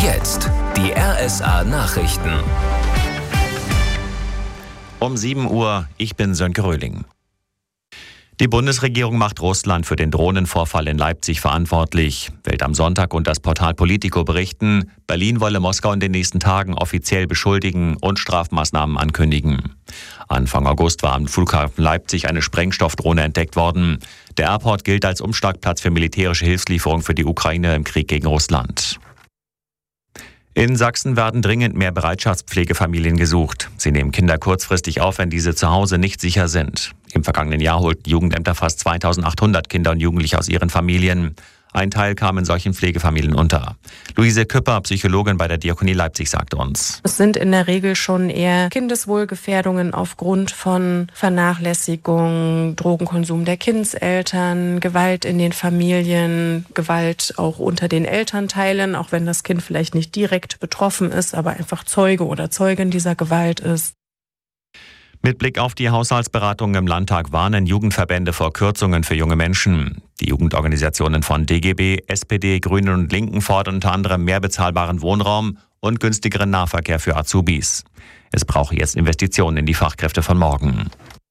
Jetzt die RSA Nachrichten. Um 7 Uhr, ich bin Sönke Röhling. Die Bundesregierung macht Russland für den Drohnenvorfall in Leipzig verantwortlich. Welt am Sonntag und das Portal Politico berichten, Berlin wolle Moskau in den nächsten Tagen offiziell beschuldigen und Strafmaßnahmen ankündigen. Anfang August war am Flughafen Leipzig eine Sprengstoffdrohne entdeckt worden. Der Airport gilt als Umschlagplatz für militärische Hilfslieferungen für die Ukraine im Krieg gegen Russland. In Sachsen werden dringend mehr Bereitschaftspflegefamilien gesucht. Sie nehmen Kinder kurzfristig auf, wenn diese zu Hause nicht sicher sind. Im vergangenen Jahr holten Jugendämter fast 2800 Kinder und Jugendliche aus ihren Familien. Ein Teil kam in solchen Pflegefamilien unter. Luise Küpper, Psychologin bei der Diakonie Leipzig, sagt uns: Es sind in der Regel schon eher Kindeswohlgefährdungen aufgrund von Vernachlässigung, Drogenkonsum der Kindeseltern, Gewalt in den Familien, Gewalt auch unter den Elternteilen, auch wenn das Kind vielleicht nicht direkt betroffen ist, aber einfach Zeuge oder Zeugin dieser Gewalt ist. Mit Blick auf die Haushaltsberatungen im Landtag warnen Jugendverbände vor Kürzungen für junge Menschen. Die Jugendorganisationen von DGB, SPD, Grünen und Linken fordern unter anderem mehr bezahlbaren Wohnraum und günstigeren Nahverkehr für Azubis. Es brauche jetzt Investitionen in die Fachkräfte von morgen.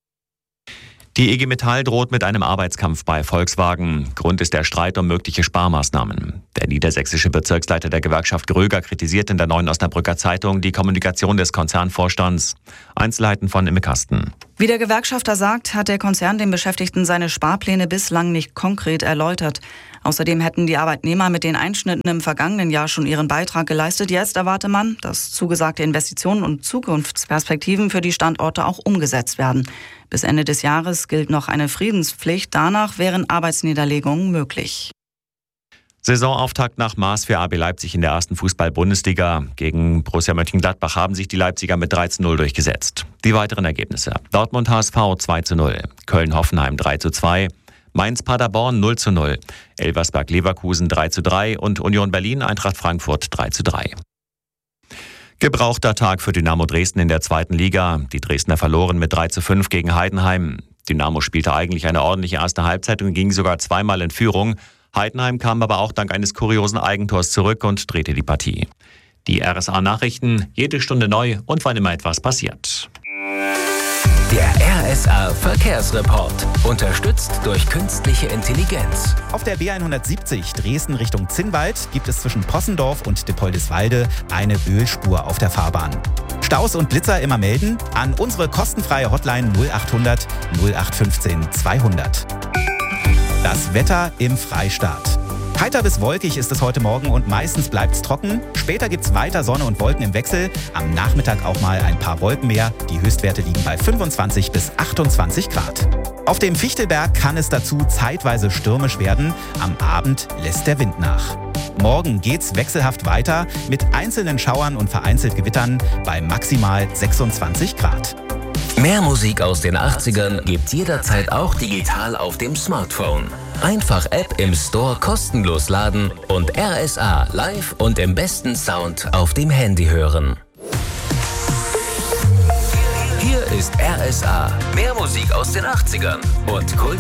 Die IG Metall droht mit einem Arbeitskampf bei Volkswagen. Grund ist der Streit um mögliche Sparmaßnahmen. Der niedersächsische Bezirksleiter der Gewerkschaft Gröger kritisiert in der Neuen Osnabrücker Zeitung die Kommunikation des Konzernvorstands. Einzelheiten von Imme Kasten. Wie der Gewerkschafter sagt, hat der Konzern den Beschäftigten seine Sparpläne bislang nicht konkret erläutert. Außerdem hätten die Arbeitnehmer mit den Einschnitten im vergangenen Jahr schon ihren Beitrag geleistet. Jetzt erwarte man, dass zugesagte Investitionen und Zukunftsperspektiven für die Standorte auch umgesetzt werden. Bis Ende des Jahres gilt noch eine Friedenspflicht. Danach wären Arbeitsniederlegungen möglich. Saisonauftakt nach Maß für RB Leipzig in der ersten Fußball-Bundesliga. Gegen Borussia Mönchengladbach haben sich die Leipziger mit 3:0 durchgesetzt. Die weiteren Ergebnisse: Dortmund HSV 2:0, Köln-Hoffenheim 3:2, Mainz-Paderborn 0:0, Elversberg-Leverkusen 3:3 und Union Berlin-Eintracht Frankfurt 3:3. Gebrauchter Tag für Dynamo Dresden in der zweiten Liga. Die Dresdner verloren mit 3:5 gegen Heidenheim. Dynamo spielte eigentlich eine ordentliche erste Halbzeit und ging sogar zweimal in Führung. Heidenheim kam aber auch dank eines kuriosen Eigentors zurück und drehte die Partie. Die RSA-Nachrichten, jede Stunde neu und wann immer etwas passiert. Der RSA-Verkehrsreport. Unterstützt durch künstliche Intelligenz. Auf der B170 Dresden Richtung Zinnwald gibt es zwischen Possendorf und Dippoldiswalde eine Ölspur auf der Fahrbahn. Staus und Blitzer immer melden an unsere kostenfreie Hotline 0800 0815 200. Das Wetter im Freistaat. Heiter bis wolkig ist es heute Morgen und meistens bleibt es trocken. Später gibt es weiter Sonne und Wolken im Wechsel. Am Nachmittag auch mal ein paar Wolken mehr. Die Höchstwerte liegen bei 25 bis 28 Grad. Auf dem Fichtelberg kann es dazu zeitweise stürmisch werden. Am Abend lässt der Wind nach. Morgen geht's wechselhaft weiter mit einzelnen Schauern und vereinzelt Gewittern bei maximal 26 Grad. Mehr Musik aus den 80ern gibt's jederzeit auch digital auf dem Smartphone. Einfach App im Store kostenlos laden und RSA live und im besten Sound auf dem Handy hören. Hier ist RSA. Mehr Musik aus den 80ern und Kult